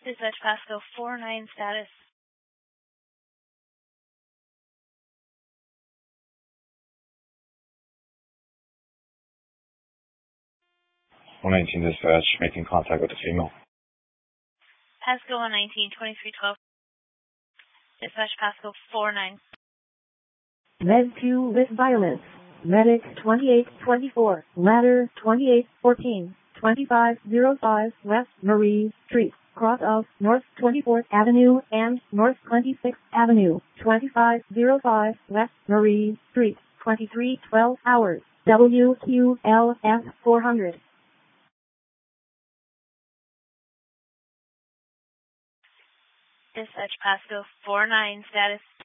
Dispatch Pasco 49 status. (119) dispatch, making contact with the female. Pasco 119, 2312. Dispatch Pasco 49. Med 2 with violence. Medic 2824, ladder 2814, 2505 West Marie Street, cross of North 24th Avenue and North 26th Avenue, 2505 West Marie Street, 2312 hours, WQLF 400. Dispatch Pasco 49 status.